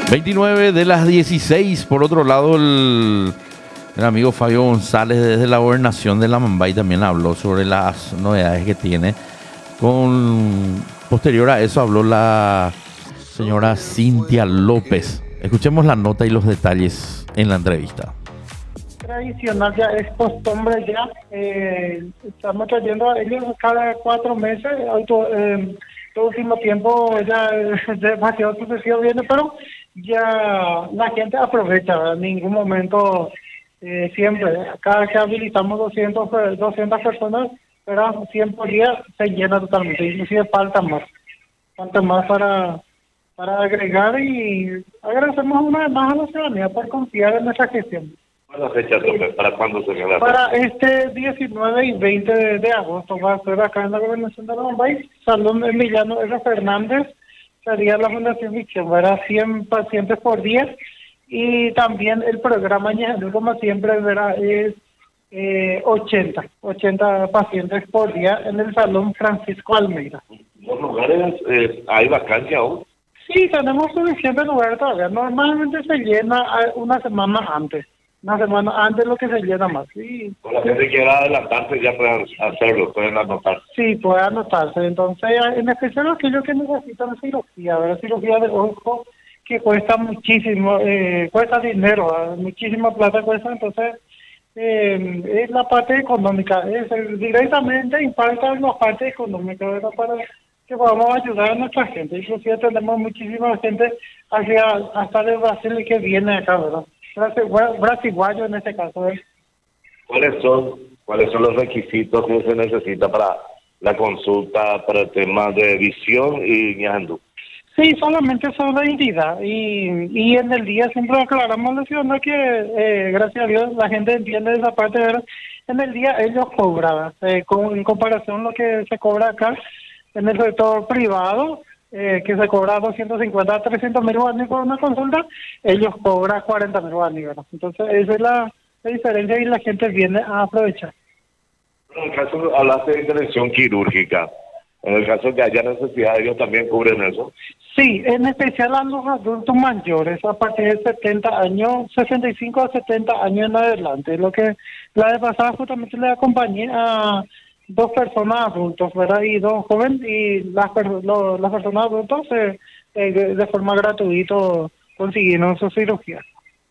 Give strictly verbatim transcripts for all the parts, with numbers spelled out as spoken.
veintinueve de las dieciséis. Por otro lado, el, el amigo Fabio González desde la gobernación de La Mambay también habló sobre las novedades que tiene. Con posterior a eso habló la señora Cintia López. Escuchemos la nota y los detalles en la entrevista. Tradicional, ya es costumbre ya. Eh, estamos trayendo a ellos cada cuatro meses. Auto, eh, todo último tiempo ya es demasiado sucesivo viene, pero ya la gente aprovecha, ¿verdad? En ningún momento, eh, siempre, cada vez que habilitamos doscientas personas, pero cien por día se llena totalmente, inclusive falta más, falta más para, para agregar, y agradecemos una vez más a la ciudadanía por confiar en nuestra gestión. ¿Cuál es la fecha, Tope? ¿Para cuándo se queda? Para este diecinueve y veinte de, de agosto va a ser acá en la gobernación de La Mambay, Salón Emiliano R. Fernández, sería la Fundación Visión, ¿verdad? cien pacientes por día, y también el programa Ñejanú, como siempre, ¿verdad? Es eh, ochenta pacientes por día en el Salón Francisco Almeida. ¿Los lugares eh, hay vacancia aún? Sí, tenemos suficiente lugar todavía. Normalmente se llena una semana antes. Una semana antes lo que se llena más. Sí. Con la gente que quiera adelantarse ya pueden hacerlo, pueden anotarse. Sí, puede anotarse. Entonces, en especial aquellos que necesitan cirugía, ¿verdad? Cirugía de ojo, que cuesta muchísimo, eh, cuesta dinero, ¿verdad? Muchísima plata cuesta. Entonces, eh, es la parte económica. Es, eh, directamente impacta en la parte económica, ¿verdad? Para que podamos ayudar a nuestra gente. Inclusive tenemos muchísima gente hacia hasta de Brasil que viene acá, ¿verdad? Brasiguayo en este caso. ¿eh? ¿Cuáles son cuáles son los requisitos que se necesita para la consulta para el tema de visión y Ñejanú? Sí, solamente son la identidad, y, y en el día siempre aclaramos la ciudad que eh, gracias a Dios la gente entiende esa parte, ¿verdad? En el día ellos cobran, eh, con, en comparación a lo que se cobra acá en el sector privado, Eh, que se cobra doscientos cincuenta a trescientos mil guaraníes por una consulta, ellos cobran cuarenta mil guaraníes. Entonces, esa es la, la diferencia, y la gente viene a aprovechar. En el caso, hablaste de intervención quirúrgica. En el caso que haya necesidad, ¿ellos también cubren eso? Sí, en especial a los adultos mayores, a partir de setenta años, sesenta y cinco a setenta años en adelante. Lo que la vez pasada justamente le acompañé a dos personas adultos, ¿verdad? Y dos jóvenes, y las, lo, las personas adultos eh, eh, de, de forma gratuita consiguieron su cirugía.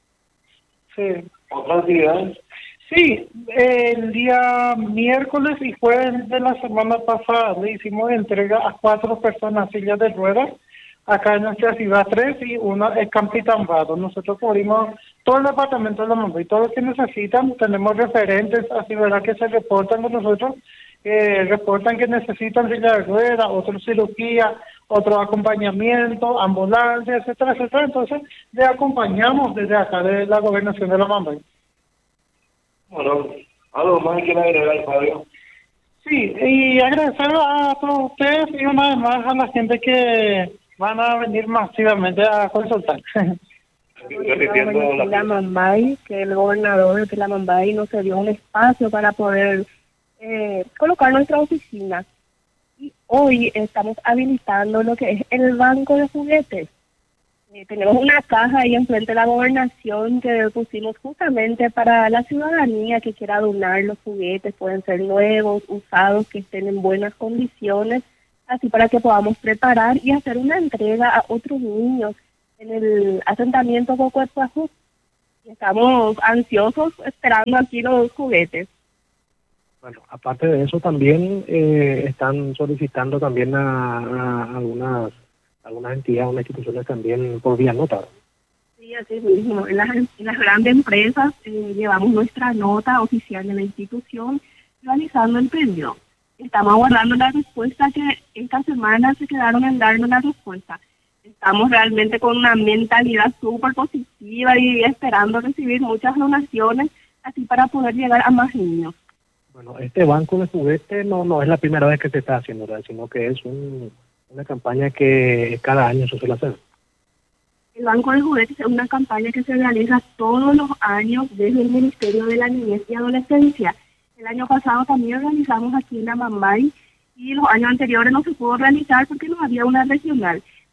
Sí. ¿Otras actividades? Sí, el día miércoles y jueves de la semana pasada le hicimos entrega a cuatro personas sillas de ruedas acá en nuestra ciudad tres, y una es Campitambado. Nosotros cubrimos todo el departamento de La Mambay, todo lo que necesitan. Tenemos referentes así, ¿verdad?, que se reportan con nosotros, eh, reportan que necesitan silla de ruedas, otra cirugía, otro acompañamiento, ambulancia, etcétera, etcétera. Entonces, le acompañamos desde acá, de la gobernación de La Mambay. Bueno, ¿algo más que agregar, Fabio? Sí, y agradecer a todos ustedes y una vez más a la gente que van a venir masivamente a consultar. Repitiendo la... La Mambay, que el gobernador de La Mambay nos dio un espacio para poder eh, colocar nuestra oficina. Y hoy estamos habilitando lo que es el banco de juguetes. Eh, tenemos una caja ahí enfrente de la gobernación que pusimos justamente para la ciudadanía que quiera donar los juguetes. Pueden ser nuevos, usados, que estén en buenas condiciones, así para que podamos preparar y hacer una entrega a otros niños en el asentamiento Cocoetzajú. Estamos ansiosos esperando aquí los juguetes. Bueno, aparte de eso también eh, están solicitando también a, a algunas algunas entidades, unas instituciones también por vía nota. Sí, así mismo. En las, en las grandes empresas eh, llevamos nuestra nota oficial de la institución realizando el pedido. Estamos aguardando la respuesta, que esta semana se quedaron en darnos la respuesta. Estamos realmente con una mentalidad súper positiva y esperando recibir muchas donaciones, así para poder llegar a más niños. Bueno, este banco de juguetes no no es la primera vez que se está haciendo, ¿verdad?, sino que es un, una campaña que cada año se suele hacer. El banco de juguetes es una campaña que se realiza todos los años desde el Ministerio de la Niñez y Adolescencia. El año pasado también realizamos aquí en La Mambay, y los años anteriores no se pudo realizar porque no había una regional.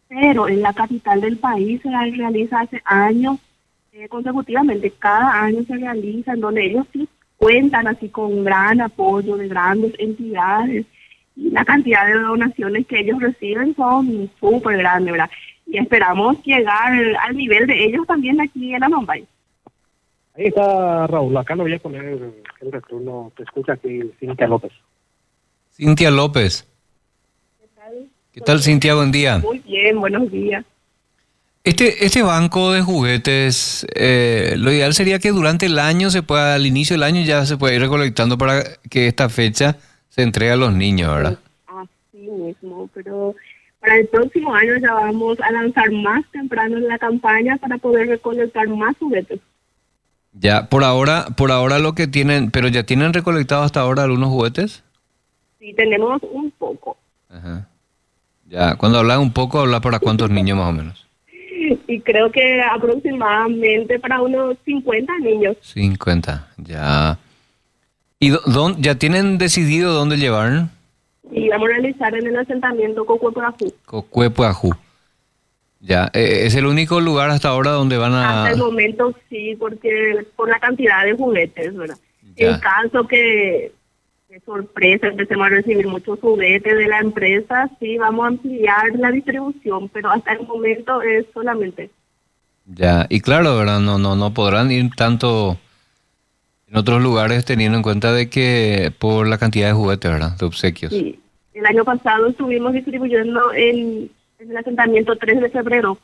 pero en la capital del país se realiza hace años eh, consecutivamente, cada año se realiza, en donde ellos sí cuentan así con gran apoyo de grandes entidades, y la cantidad de donaciones que ellos reciben son súper grandes, ¿verdad? Y esperamos llegar al nivel de ellos también aquí en Amambay. Ahí está Raúl, acá lo voy a poner el retorno, te escucha aquí Cintia López. Cintia López. ¿Qué tal? ¿Qué tal, Cintia? Buen día. Muy bien, buenos días. Este, este banco de juguetes, eh, lo ideal sería que durante el año se pueda, al inicio del año ya se pueda ir recolectando para que esta fecha se entregue a los niños, ¿verdad? Así mismo, pero para el próximo año ya vamos a lanzar más temprano en la campaña para poder recolectar más juguetes. Ya, por ahora, por ahora lo que tienen, pero ya tienen recolectado hasta ahora algunos juguetes. Sí, tenemos un poco. Ajá. Ya, cuando habla un poco, habla para cuántos niños más o menos. Y creo que aproximadamente para unos cincuenta niños. cincuenta, ya. ¿Y dó- dónde- ya tienen decidido dónde llevar? Y vamos a realizar en el asentamiento Cocuepuajú. Cocuepuajú. Ya, eh, es el único lugar hasta ahora donde van a... Hasta el momento sí, porque por la cantidad de juguetes, ¿verdad? Ya. En caso que, de sorpresa, empecemos a recibir muchos juguetes de la empresa, sí, vamos a ampliar la distribución, pero hasta el momento es solamente. Ya, y claro, ¿verdad? No, no, no podrán ir tanto en otros lugares teniendo en cuenta de que por la cantidad de juguetes, ¿verdad? De obsequios. Sí. El año pasado estuvimos distribuyendo en, en el asentamiento tres de febrero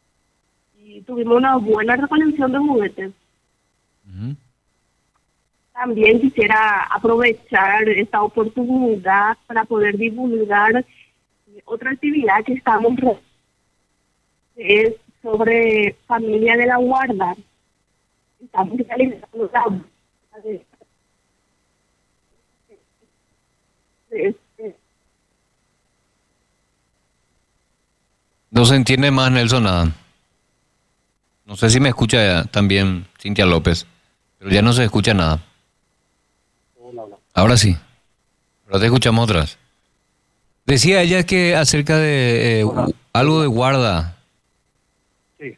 y tuvimos una buena recolección de juguetes. Ujú. También quisiera aprovechar esta oportunidad para poder divulgar otra actividad que estamos re- que es sobre familia de la guarda. Estamos realizando la de- de- de- No se entiende más, Nelson, nada. No sé si me escucha también Cintia López, pero ya no se escucha nada. Hola, hola. Ahora sí. Ahora te escuchamos otras. Decía ella que acerca de eh, Hola. algo de guarda. Sí.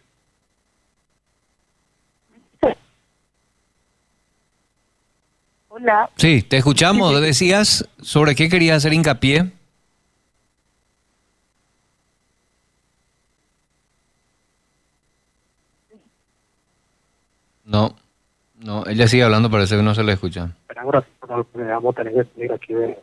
Hola. Sí, te escuchamos. Decías sobre qué querías hacer hincapié. No, no, ella sigue hablando, parece que no se le escucha. Espera un ratito, no, porque vamos a tener que salir aquí de...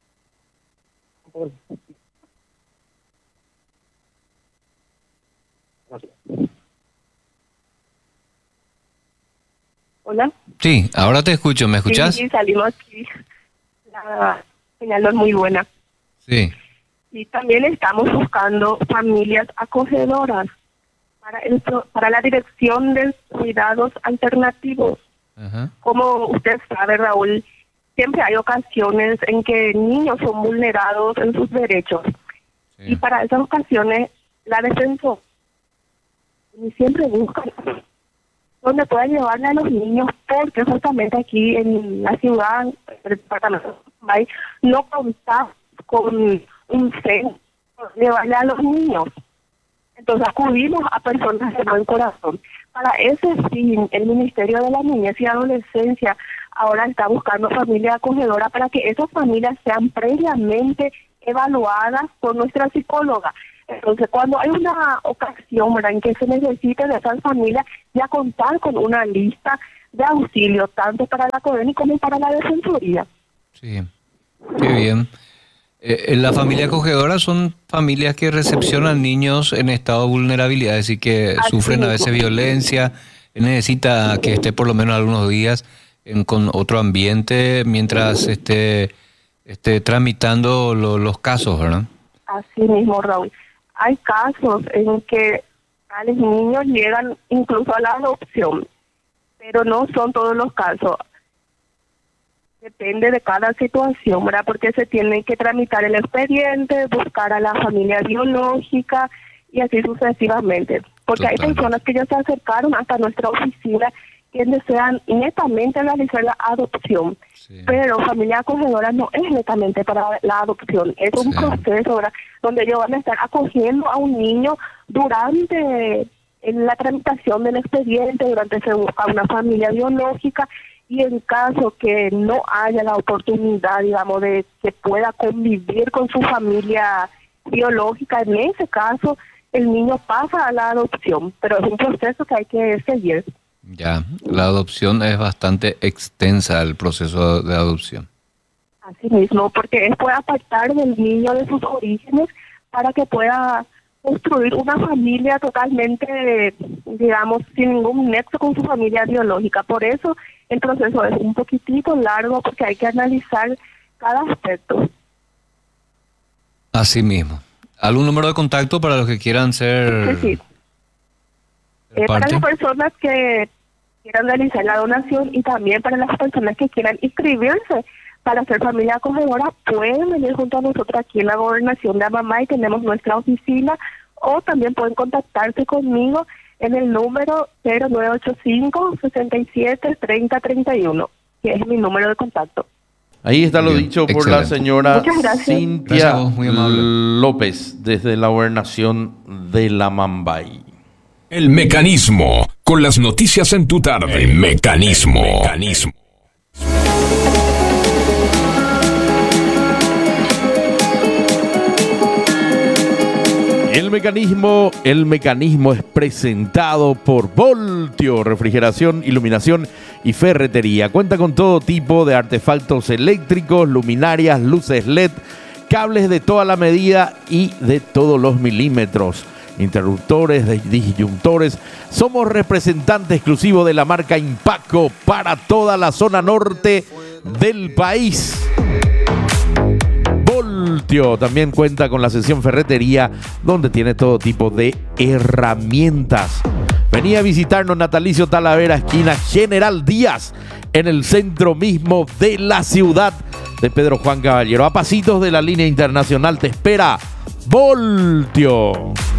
Hola. Sí, ahora te escucho. ¿Me escuchas? Sí, salimos aquí. La señal no es muy buena. Sí. Y también estamos buscando familias acogedoras para el pro- para la dirección de cuidados alternativos. Ajá. Como usted sabe, Raúl, siempre hay ocasiones en que niños son vulnerados en sus derechos. Sí. Y para esas ocasiones, la defensa siempre busca donde pueda llevarle a los niños, porque justamente aquí en la ciudad, el departamento de Bay, no contamos con un centro para llevarle a los niños. Entonces acudimos a personas de buen corazón. Para ese fin, el Ministerio de la Niñez y Adolescencia ahora está buscando familia acogedora para que esas familias sean previamente evaluadas por nuestra psicóloga. Entonces, cuando hay una ocasión, ¿verdad?, en que se necesite de esas familias, ya contar con una lista de auxilio, tanto para la CODENI como para la Defensoría. Sí, qué bien. Eh, en la familia acogedora son familias que recepcionan niños en estado de vulnerabilidad, así que Así sufren a veces mismo. violencia, necesita que esté por lo menos algunos días en, con otro ambiente mientras esté, esté tramitando lo- los casos, ¿verdad? Así mismo, Raúl. Hay casos en que tales niños llegan incluso a la adopción, pero no son todos los casos. Depende de cada situación, ¿verdad? Porque se tiene que tramitar el expediente, buscar a la familia biológica y así sucesivamente. Porque hay Totalmente. personas que ya se acercaron hasta nuestra oficina quienes desean netamente realizar la adopción. Sí. Pero familia acogedora no es netamente para la adopción, es un sí. proceso, ¿verdad?, donde ellos van a estar acogiendo a un niño durante en la tramitación del expediente, durante se busca una familia biológica, y en caso que no haya la oportunidad, digamos, de que pueda convivir con su familia biológica, en ese caso el niño pasa a la adopción, pero es un proceso que hay que seguir. Ya, la adopción es bastante extensa, el proceso de adopción. Así mismo, porque es poder apartar del niño de sus orígenes para que pueda construir una familia totalmente, digamos, sin ningún nexo con su familia biológica. Por eso el proceso es un poquitito largo, porque hay que analizar cada aspecto. Así mismo. ¿Algún número de contacto para los que quieran ser...? Sí, sí. Eh, para las personas que quieran realizar la donación y también para las personas que quieran inscribirse para ser familia acogedora, pueden venir junto a nosotros aquí en la Gobernación de Amambay, tenemos nuestra oficina, o también pueden contactarse conmigo en el número cero nueve ocho cinco, sesenta y siete, treinta, treinta y uno, que es mi número de contacto. Ahí está lo Bien, dicho por excelente. la señora Cintia Gracias a vos, muy amable. López, desde la Gobernación de la Amambay. El Mecanismo, con las noticias en tu tarde. El Mecanismo. El Mecanismo. El mecanismo, el mecanismo es presentado por Voltio, refrigeración, iluminación y ferretería. Cuenta con todo tipo de artefactos eléctricos, luminarias, luces L E D, cables de toda la medida y de todos los milímetros, interruptores, disyuntores. Somos representante exclusivo de la marca Impacco para toda la zona norte del país. Voltio también cuenta con la sección ferretería, donde tiene todo tipo de herramientas. Venía a visitarnos Natalicio Talavera, esquina General Díaz, en el centro mismo de la ciudad de Pedro Juan Caballero. A pasitos de la línea internacional te espera Voltio.